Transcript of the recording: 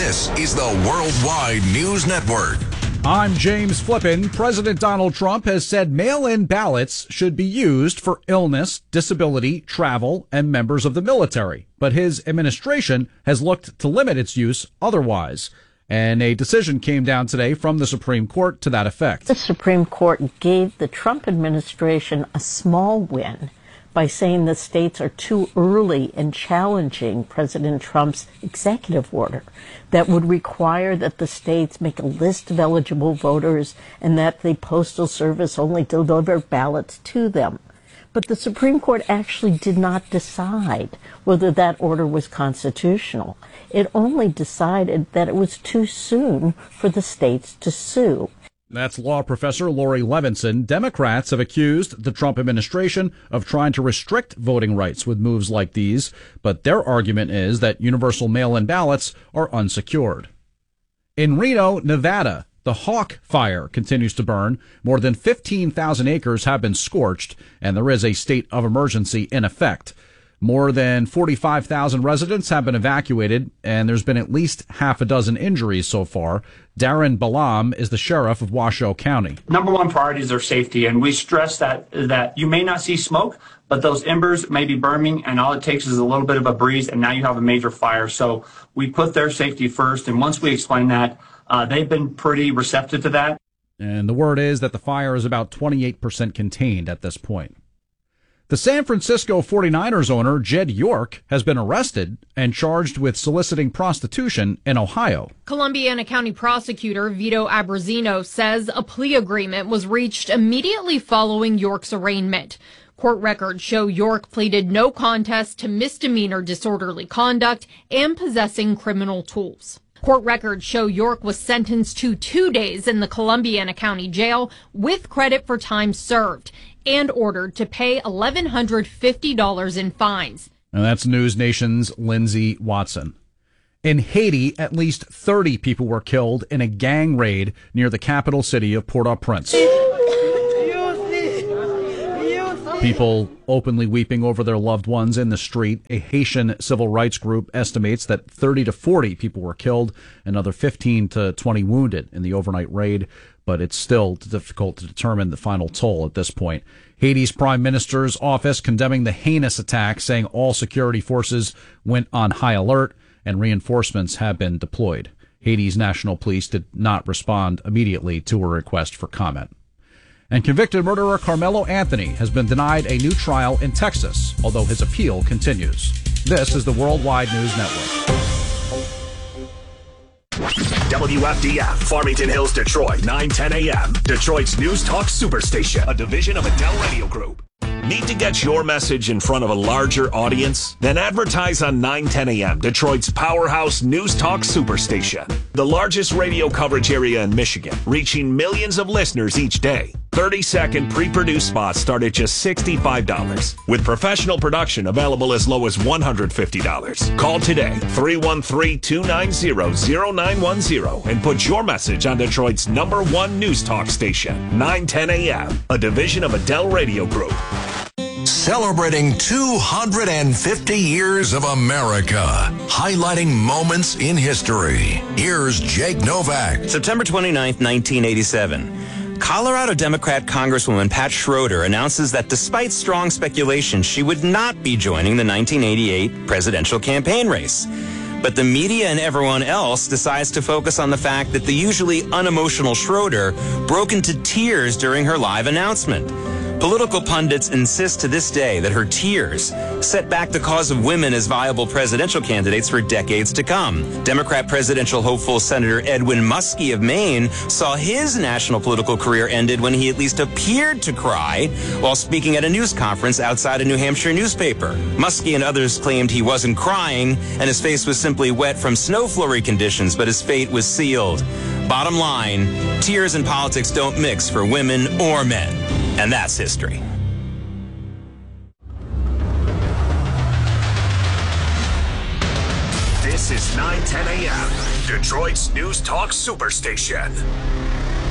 This is the Worldwide News Network. I'm James Flippin. President Donald Trump has said mail-in ballots should be used for illness, disability, travel, and members of the military. But his administration has looked to limit its use otherwise. And a decision came down today from the Supreme Court to that effect. The Supreme Court gave the Trump administration a small win by saying the states are too early in challenging President Trump's executive order that would require that the states make a list of eligible voters and that the Postal Service only deliver ballots to them. But the Supreme Court actually did not decide whether that order was constitutional. It only decided that it was too soon for the states to sue. That's law professor Lori Levinson. Democrats have accused the Trump administration of trying to restrict voting rights with moves like these, but their argument is that universal mail-in ballots are unsecured. In Reno, Nevada, the Hawk Fire continues to burn. More than 15,000 acres have been scorched, and there is a state of emergency in effect. More than 45,000 residents have been evacuated, and there's been at least half a dozen injuries so far. Darren Balam is the sheriff of Washoe County. Number one priority is their safety, and we stress that you may not see smoke, but those embers may be burning, and all it takes is a little bit of a breeze, and now you have a major fire. So we put their safety first, and once we explain that, they've been pretty receptive to that. And the word is that the fire is about 28% contained at this point. The San Francisco 49ers owner, Jed York, has been arrested and charged with soliciting prostitution in Ohio. Columbiana County prosecutor Vito Abruzzino says a plea agreement was reached immediately following York's arraignment. Court records show York pleaded no contest to misdemeanor disorderly conduct and possessing criminal tools. Court records show York was sentenced to 2 days in the Columbiana County Jail with credit for time served and ordered to pay $1,150 in fines. And that's News Nation's Lindsay Watson. In Haiti, at least 30 people were killed in a gang raid near the capital city of Port-au-Prince. People openly weeping over their loved ones in the street. A Haitian civil rights group estimates that 30 to 40 people were killed, another 15 to 20 wounded in the overnight raid, but it's still difficult to determine the final toll at this point. Haiti's prime minister's office condemning the heinous attack, saying all security forces went on high alert and reinforcements have been deployed. Haiti's national police did not respond immediately to a request for comment. And convicted murderer Carmelo Anthony has been denied a new trial in Texas, although his appeal continues. This is the Worldwide News Network. WFDF, Farmington Hills, Detroit, 9:10 a.m. Detroit's News Talk Superstation, a division of Adele Radio Group. Need to get your message in front of a larger audience? Then advertise on 9:10 a.m., Detroit's powerhouse News Talk Superstation. The largest radio coverage area in Michigan, reaching millions of listeners each day. 30-second pre-produced spots start at just $65, with professional production available as low as $150. Call today, 313-290-0910, and put your message on Detroit's #1 News Talk station, 9:10 a.m., a division of Adele Radio Group. Celebrating 250 years of America, highlighting moments in history. Here's Jake Novak. September 29th, 1987. Colorado Democrat Congresswoman Pat Schroeder announces that despite strong speculation, she would not be joining the 1988 presidential campaign race. But the media and everyone else decides to focus on the fact that the usually unemotional Schroeder broke into tears during her live announcement. Political pundits insist to this day that her tears set back the cause of women as viable presidential candidates for decades to come. Democrat presidential hopeful Senator Edwin Muskie of Maine saw his national political career ended when he at least appeared to cry while speaking at a news conference outside a New Hampshire newspaper. Muskie and others claimed he wasn't crying and his face was simply wet from snow flurry conditions, but his fate was sealed. Bottom line, tears and politics don't mix for women or men. And that's history. This is 9:10 a.m., Detroit's News Talk Superstation.